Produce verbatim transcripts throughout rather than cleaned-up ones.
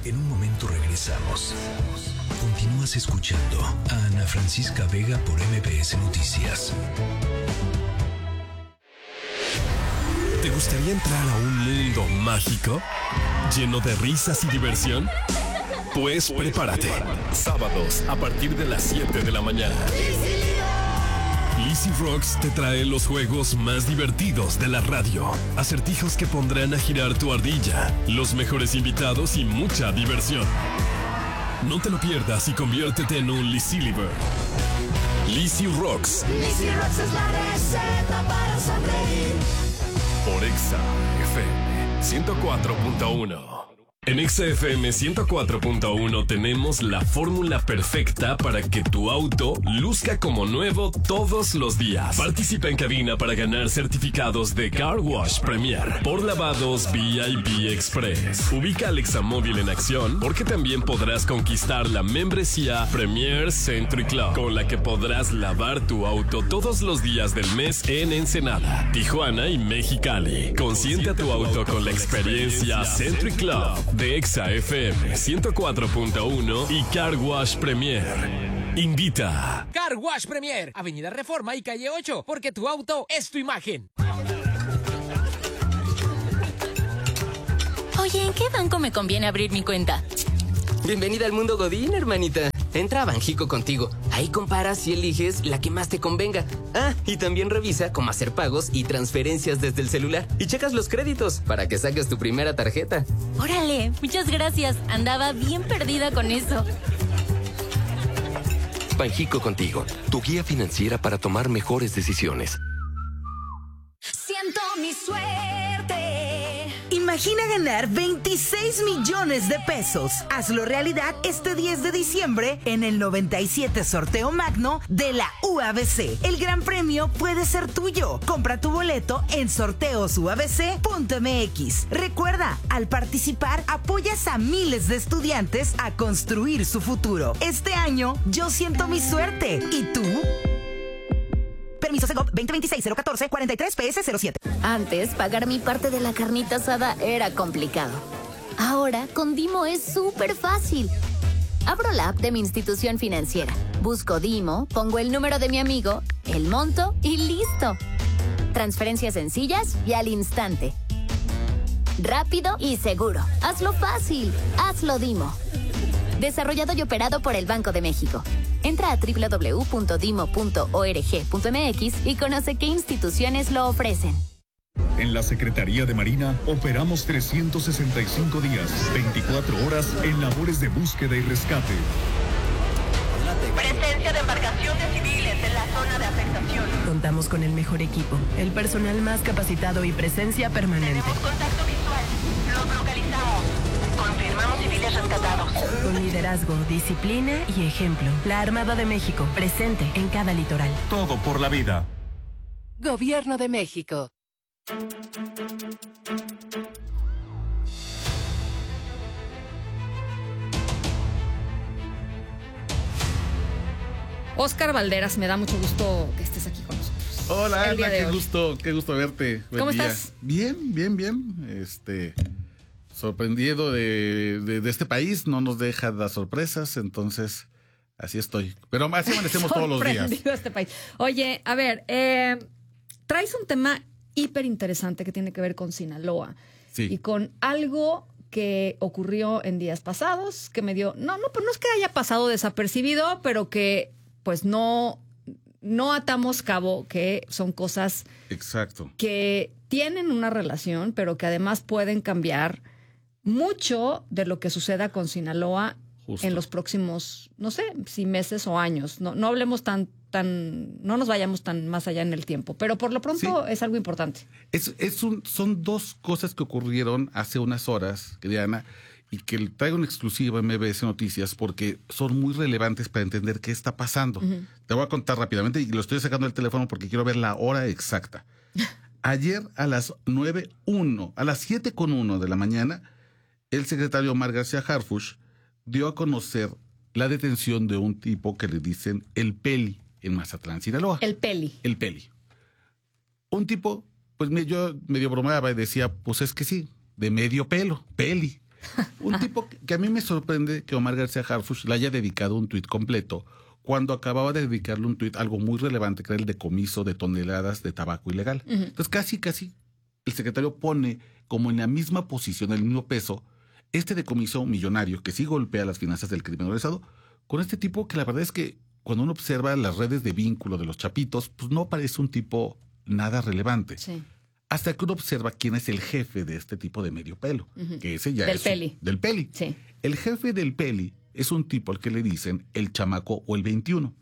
En un momento regresamos. Continúas escuchando a Ana Francisca Vega por M B S Noticias. ¿Te gustaría entrar a un mundo mágico? ¿Lleno de risas y diversión? Pues prepárate. Sábados a partir de las siete de la mañana. Lizzy Rocks te trae los juegos más divertidos de la radio. Acertijos que pondrán a girar tu ardilla, los mejores invitados y mucha diversión. No te lo pierdas y conviértete en un Lizzy-liver. Lizzy Rocks. Lizzy Rocks es la receta para sonreír. Por Exa F M ciento cuatro punto uno. En Exa F M ciento cuatro punto uno tenemos la fórmula perfecta para que tu auto luzca como nuevo todos los días. Participa en cabina para ganar certificados de Car Wash Premier por lavados V I P Express. Ubica al Examóvil en acción porque también podrás conquistar la membresía Premier Century Club, con la que podrás lavar tu auto todos los días del mes en Ensenada, Tijuana y Mexicali. Consiente a tu auto con la experiencia Century Club de Exa F M ciento cuatro punto uno y Car Wash Premier. Invita. Car Wash Premier, Avenida Reforma y Calle ocho, porque tu auto es tu imagen. Oye, ¿en qué banco me conviene abrir mi cuenta? Bienvenida al mundo Godín, hermanita. Entra a Banjico Contigo. Ahí comparas y eliges la que más te convenga. Ah, y también revisa cómo hacer pagos y transferencias desde el celular. Y checas los créditos para que saques tu primera tarjeta. Órale, muchas gracias. Andaba bien perdida con eso. Banjico Contigo, tu guía financiera para tomar mejores decisiones. Siento mi suerte. Imagina ganar veintiséis millones de pesos. Hazlo realidad este diez de diciembre en el noventa y siete Sorteo Magno de la U A B C. El gran premio puede ser tuyo. Compra tu boleto en sorteos u a b c punto m x. Recuerda, al participar apoyas a miles de estudiantes a construir su futuro. Este año yo siento mi suerte. ¿Y tú? Permiso Segov veinte veintiséis cero catorce cuarenta y tres P S cero siete. Antes, pagar mi parte de la carnita asada era complicado. Ahora, con Dimo es súper fácil. Abro la app de mi institución financiera, busco Dimo, pongo el número de mi amigo, el monto y listo. Transferencias sencillas y al instante. Rápido y seguro. Hazlo fácil. Hazlo Dimo. Desarrollado y operado por el Banco de México. Entra a doble u doble u doble u punto dimo punto org punto m x y conoce qué instituciones lo ofrecen. En la Secretaría de Marina operamos trescientos sesenta y cinco días, veinticuatro horas en labores de búsqueda y rescate. Presencia de embarcaciones civiles en la zona de afectación. Contamos con el mejor equipo, el personal más capacitado y presencia permanente. Tenemos contacto visual. Los localizamos. Confirmamos civiles rescatados. Con liderazgo, disciplina y ejemplo. La Armada de México, presente en cada litoral. Todo por la vida. Gobierno de México. Óscar Valderas, me da mucho gusto que estés aquí con nosotros. Hola, Ana, qué hoy. gusto, qué gusto verte. Buen ¿Cómo día. estás? Bien, bien, bien. Este, sorprendido de, de, de este país, no nos deja dar sorpresas, entonces así estoy. Pero así amanecemos todos los días. Sorprendido este país. Oye, a ver, eh, traes un tema hiper interesante que tiene que ver con Sinaloa. Sí. Y con algo que ocurrió en días pasados, que me dio, no, no, pues no es que haya pasado desapercibido, pero que pues no, no atamos cabo, que son cosas Exacto. que tienen una relación, pero que además pueden cambiar mucho de lo que suceda con Sinaloa Justo. en los próximos, no sé, si meses o años. No, no hablemos tan, tan, no nos vayamos tan más allá en el tiempo, pero por lo pronto sí. es algo importante. Es, es un, son dos cosas que ocurrieron hace unas horas, Diana, y que traigo una exclusiva en M B S Noticias porque son muy relevantes para entender qué está pasando. Uh-huh. Te voy a contar rápidamente y lo estoy sacando del teléfono porque quiero ver la hora exacta. Ayer a las nueve uno, a las siete con uno de la mañana, el secretario Omar García Harfuch dio a conocer la detención de un tipo que le dicen el Peli en Mazatlán, Sinaloa. El Peli. El Peli. Un tipo, pues yo medio bromeaba y decía, pues es que sí, de medio pelo, Peli. Un tipo que, que a mí me sorprende que Omar García Harfuch le haya dedicado un tuit completo cuando acababa de dedicarle un tuit algo muy relevante, que era el decomiso de toneladas de tabaco ilegal. Uh-huh. Entonces casi, casi el secretario pone como en la misma posición, el mismo peso, este decomiso millonario que sí golpea las finanzas del crimen organizado, con este tipo que la verdad es que cuando uno observa las redes de vínculo de los chapitos, pues no parece un tipo nada relevante. Sí. Hasta que uno observa quién es el jefe de este tipo de medio pelo, uh-huh. que ese ya del es... Peli. Un, del Peli. Sí. El jefe del Peli es un tipo al que le dicen el chamaco o el veintiuno.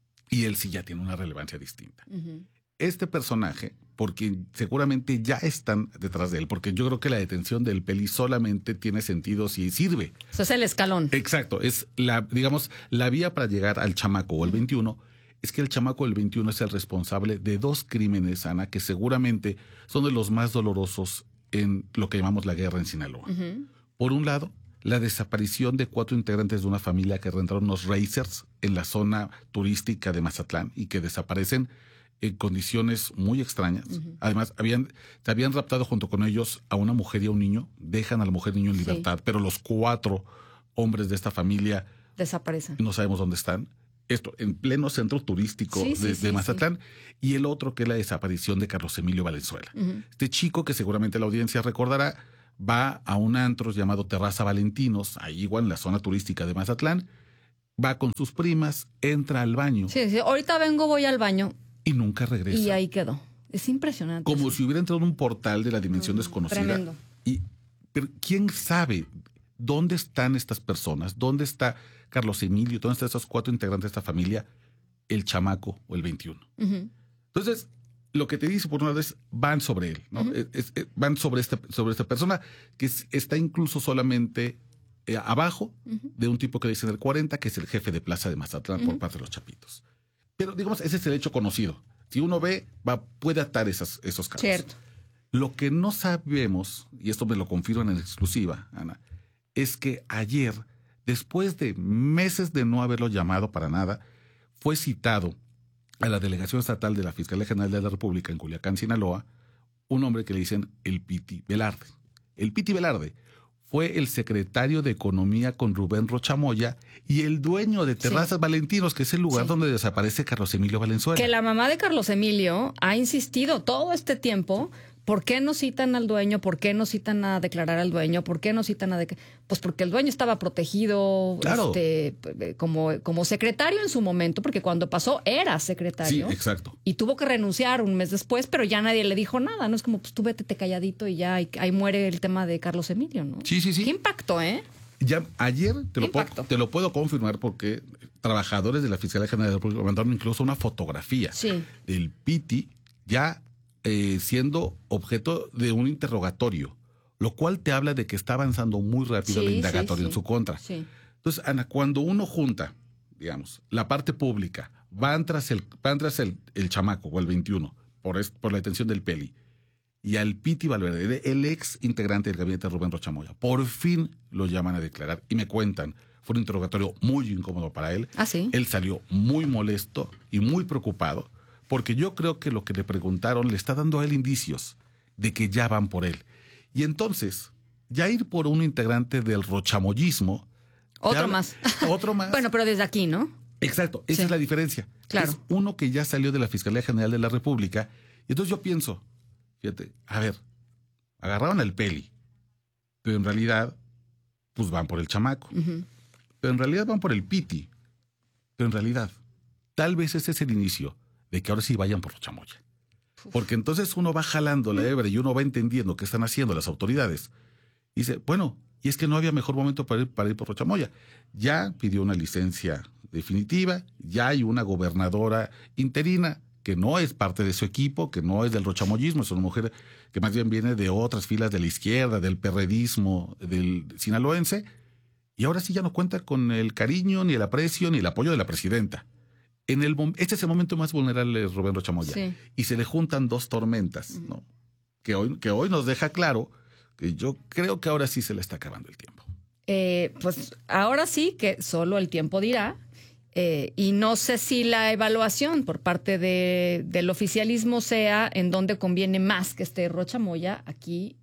Y él sí ya tiene una relevancia distinta. Uh-huh. Este personaje, porque seguramente ya están detrás de él, porque yo creo que la detención del Peli solamente tiene sentido si sirve. Eso es el escalón. Exacto, es la, digamos, la vía para llegar al chamaco o el veintiuno, es que el chamaco del veintiuno es el responsable de dos crímenes, Ana, que seguramente son de los más dolorosos en lo que llamamos la guerra en Sinaloa. Uh-huh. Por un lado, la desaparición de cuatro integrantes de una familia que rentaron unos racers en la zona turística de Mazatlán y que desaparecen en condiciones muy extrañas. Uh-huh. Además, habían, se habían raptado junto con ellos a una mujer y a un niño. Dejan a la mujer y niño en libertad, sí. pero los cuatro hombres de esta familia desaparecen. No sabemos dónde están. Esto en pleno centro turístico sí, de, sí, de sí, Mazatlán. Sí. Y el otro que es la desaparición de Carlos Emilio Valenzuela. Uh-huh. Este chico que seguramente la audiencia recordará, va a un antro llamado Terraza Valentinos, ahí igual en la zona turística de Mazatlán, va con sus primas, entra al baño. Sí, sí, ahorita vengo, voy al baño. Y nunca regresa. Y ahí quedó. Es impresionante. Como eso. si hubiera entrado en un portal de la dimensión mm, desconocida. Tremendo. Y, pero ¿quién sabe dónde están estas personas? ¿Dónde está Carlos Emilio? ¿Dónde están esos cuatro integrantes de esta familia? El chamaco o el veintiuno. Uh-huh. Entonces, lo que te dice por una vez, van sobre él, ¿no? Uh-huh. es, es, van sobre esta, sobre esta persona que es, está incluso solamente eh, abajo uh-huh. de un tipo que le dicen el cuarenta, que es el jefe de plaza de Mazatlán uh-huh. por parte de los chapitos. Pero, digamos, ese es el hecho conocido. Si uno ve, va, puede atar esas, esos casos. Cierto. Lo que no sabemos, y esto me lo confirman en exclusiva, Ana, es que ayer, después de meses de no haberlo llamado para nada, fue citado a la Delegación Estatal de la Fiscalía General de la República en Culiacán, Sinaloa, un hombre que le dicen el Piti Velarde. El Piti Velarde fue el secretario de Economía con Rubén Rocha Moya y el dueño de Terrazas sí. Valentinos, que es el lugar sí. donde desaparece Carlos Emilio Valenzuela. Que la mamá de Carlos Emilio ha insistido todo este tiempo. ¿Por qué no citan al dueño? ¿Por qué no citan a declarar al dueño? ¿Por qué no citan a de... Pues porque el dueño estaba protegido claro. este, como, como secretario en su momento, porque cuando pasó era secretario. Sí, exacto. Y tuvo que renunciar un mes después, pero ya nadie le dijo nada. No es como, pues tú vete calladito y ya, y ahí muere el tema de Carlos Emilio, ¿no? Sí, sí, sí. ¿Qué impacto, eh? Ya ayer te lo, puedo, te lo puedo confirmar porque trabajadores de la Fiscalía General de la República mandaron incluso una fotografía sí. del Piti ya Eh, siendo objeto de un interrogatorio, lo cual te habla de que está avanzando muy rápido sí, el indagatorio sí, en sí. su contra. Sí. Entonces, Ana, cuando uno junta, digamos, la parte pública, van tras el, van tras el, el chamaco o el veintiuno, por, es, por la detención del Peli, y al Piti Valverde, el ex integrante del gabinete de Rubén Rocha Moya, por fin lo llaman a declarar y me cuentan, fue un interrogatorio muy incómodo para él. ¿Ah, sí? Él salió muy molesto y muy preocupado, porque yo creo que lo que le preguntaron le está dando a él indicios de que ya van por él. Y entonces, ya ir por un integrante del rochamoyismo... Otro habla, más. Otro más. Bueno, pero desde aquí, ¿no? Exacto, esa sí. es la diferencia. Claro. Es uno que ya salió de la Fiscalía General de la República. Y entonces yo pienso, fíjate, a ver, agarraron al Peli, pero en realidad, pues van por el chamaco. Uh-huh. Pero en realidad van por el Piti. Pero en realidad, tal vez ese es el inicio de que ahora sí vayan por Rocha Moya. Porque entonces uno va jalando la hebra y uno va entendiendo qué están haciendo las autoridades. Y dice, bueno, y es que no había mejor momento para ir, para ir por Rocha Moya. Ya pidió una licencia definitiva, ya hay una gobernadora interina que no es parte de su equipo, que no es del rochamoyismo, es una mujer que más bien viene de otras filas de la izquierda, del perredismo, del sinaloense, y ahora sí ya no cuenta con el cariño, ni el aprecio, ni el apoyo de la presidenta. En el, este es el momento más vulnerable de Rubén Rocha Moya. Sí. Y se le juntan dos tormentas, ¿no? Que hoy, que hoy nos deja claro que yo creo que ahora sí se le está acabando el tiempo. Eh, pues ahora sí que solo el tiempo dirá. Eh, y no sé si la evaluación por parte de, del oficialismo sea en donde conviene más que esté Rocha Moya aquí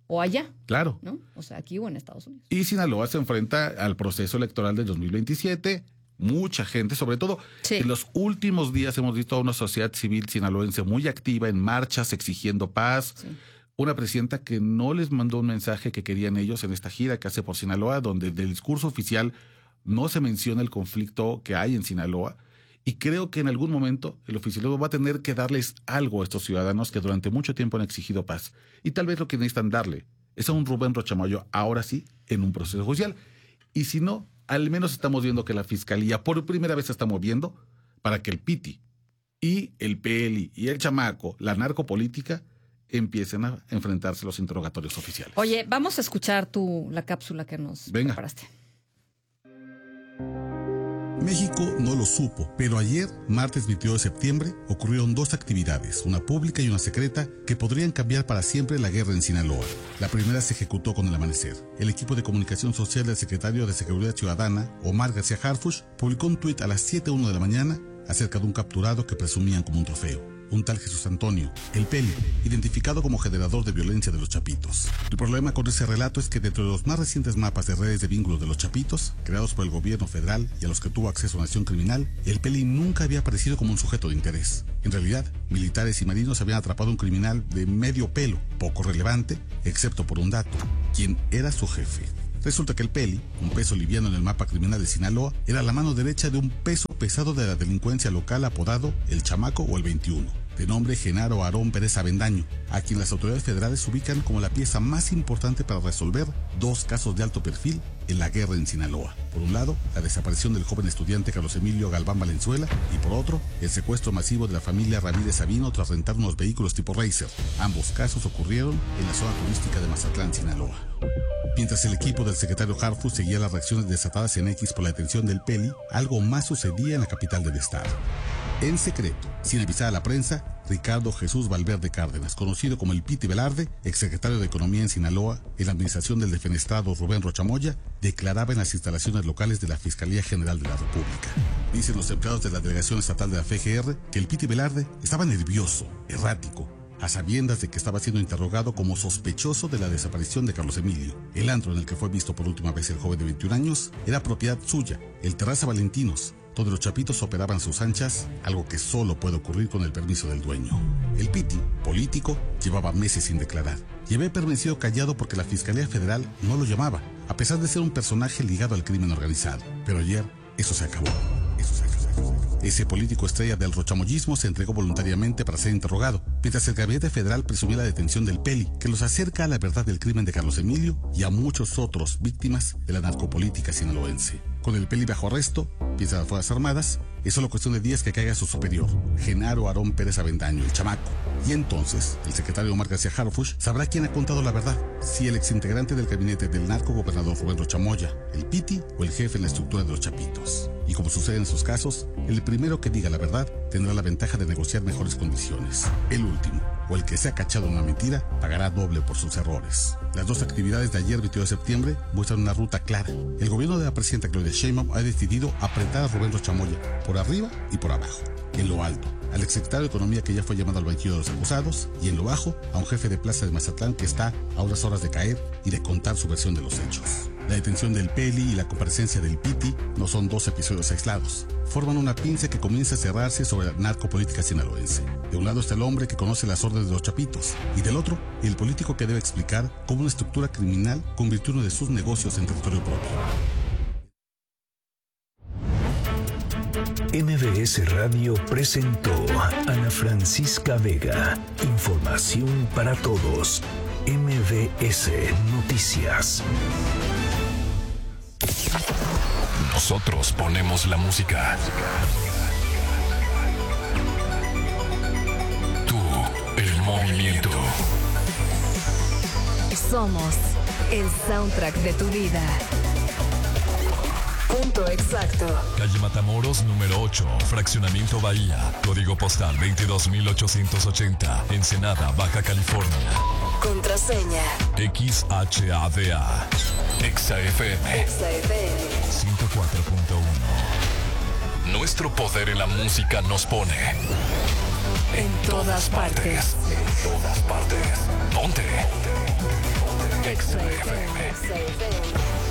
o allá. Claro. ¿No? O sea, aquí o en Estados Unidos. Y Sinaloa se enfrenta al proceso electoral del dos mil veintisiete. Mucha gente, sobre todo sí. en los últimos días hemos visto a una sociedad civil sinaloense muy activa en marchas exigiendo paz. Sí. Una presidenta que no les mandó un mensaje que querían ellos en esta gira que hace por Sinaloa, donde del discurso oficial no se menciona el conflicto que hay en Sinaloa. Y creo que en algún momento el oficialismo va a tener que darles algo a estos ciudadanos que durante mucho tiempo han exigido paz. Y tal vez lo que necesitan darle es a un Rubén Rocha Moya, ahora sí, en un proceso judicial. Y si no, al menos estamos viendo que la Fiscalía por primera vez se está moviendo para que el Piti y el P L I y el Chamaco, la narcopolítica, empiecen a enfrentarse a los interrogatorios oficiales. Oye, vamos a escuchar tu, la cápsula que nos Venga. preparaste. México no lo supo, pero ayer, martes veintidós de septiembre, ocurrieron dos actividades, una pública y una secreta, que podrían cambiar para siempre la guerra en Sinaloa. La primera se ejecutó con el amanecer. El equipo de comunicación social del secretario de Seguridad Ciudadana, Omar García Harfuch, publicó un tuit a las siete uno de la mañana acerca de un capturado que presumían como un trofeo. Un tal Jesús Antonio, el Peli, identificado como generador de violencia de los Chapitos. El problema con ese relato es que dentro de los más recientes mapas de redes de vínculos de los Chapitos, creados por el gobierno federal y a los que tuvo acceso Nación Criminal, el Peli nunca había aparecido como un sujeto de interés. En realidad, militares y marinos habían atrapado a un criminal de medio pelo, poco relevante, excepto por un dato, quien era su jefe. Resulta que el Peli, un peso liviano en el mapa criminal de Sinaloa, era la mano derecha de un peso pesado de la delincuencia local apodado El Chamaco o el veintiuno, de nombre Genaro Aarón Pérez Avendaño, a quien las autoridades federales ubican como la pieza más importante para resolver dos casos de alto perfil en la guerra en Sinaloa. Por un lado, la desaparición del joven estudiante Carlos Emilio Galván Valenzuela, y por otro, el secuestro masivo de la familia Ramírez Sabino tras rentar unos vehículos tipo Racer. Ambos casos ocurrieron en la zona turística de Mazatlán, Sinaloa. Mientras el equipo del secretario Harfuch seguía las reacciones desatadas en X por la detención del Peli, algo más sucedía en la capital del estado. En secreto, sin avisar a la prensa, Ricardo Jesús Valverde Cárdenas, conocido como el Piti Velarde, exsecretario de Economía en Sinaloa, en la administración del defenestrado Rubén Rocha Moya, declaraba en las instalaciones locales de la Fiscalía General de la República. Dicen los empleados de la Delegación Estatal de la F G R que el Piti Velarde estaba nervioso, errático, a sabiendas de que estaba siendo interrogado como sospechoso de la desaparición de Carlos Emilio. El antro en el que fue visto por última vez el joven de veintiún años era propiedad suya, el Terraza Valentinos, donde los Chapitos operaban sus anchas, algo que solo puede ocurrir con el permiso del dueño. El Piti, político, llevaba meses sin declarar y había permanecido callado porque la Fiscalía Federal no lo llamaba, a pesar de ser un personaje ligado al crimen organizado. Pero ayer, eso se acabó. Eso se acabó. Ese político estrella del rochamoyismo se entregó voluntariamente para ser interrogado, mientras el gabinete federal presumía la detención del Peli, que los acerca a la verdad del crimen de Carlos Emilio y a muchos otros víctimas de la narcopolítica sinaloense. Con el Peli bajo arresto, piensa las Fuerzas Armadas, es solo cuestión de días que caiga su superior, Genaro Aarón Pérez Avendaño, el Chamaco. Y entonces, el secretario Omar García Harfuch sabrá quién ha contado la verdad, si el exintegrante del gabinete del narco gobernador Rubén Rocha Moya, el Piti o el jefe en la estructura de los Chapitos. Y como sucede en sus casos, el primero que diga la verdad tendrá la ventaja de negociar mejores condiciones. El último, o el que se ha cachado en una mentira, pagará doble por sus errores. Las dos actividades de ayer, veintidós de septiembre, muestran una ruta clara. El gobierno de la presidenta Claudia Sheinbaum ha decidido apretar a Rubén Rocha Moya, por arriba y por abajo. En lo alto, al exsecretario de Economía que ya fue llamado al banquillo de los acusados, y en lo bajo, a un jefe de plaza de Mazatlán que está a unas horas de caer y de contar su versión de los hechos. La detención del Peli y la comparecencia del Piti no son dos episodios aislados. Forman una pinza que comienza a cerrarse sobre la narcopolítica sinaloense. De un lado está el hombre que conoce las órdenes de los Chapitos, y del otro, el político que debe explicar cómo una estructura criminal convirtió uno de sus negocios en territorio propio. M B S Radio presentó a Ana Francisca Vega. Información para todos. M B S Noticias. Nosotros ponemos la música. Tú, el movimiento. Somos el soundtrack de tu vida. Punto exacto. Calle Matamoros, número ocho, Fraccionamiento Bahía. Código postal veintidós mil ochocientos ochenta, Ensenada, Baja California. Contraseña X H A D A. Exa F M. Exa F M ciento cuatro punto uno. Nuestro poder en la música nos pone en todas partes. En todas partes. Ponte. Exa F M.